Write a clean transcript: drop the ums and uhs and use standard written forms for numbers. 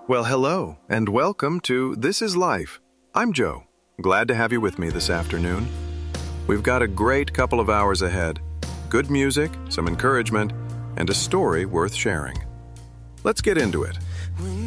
Well, hello, and welcome to This is Life. I'm Joe. Glad to have you with me this afternoon. We've got a great couple of hours ahead. Good music, some encouragement, and a story worth sharing. Let's get into it.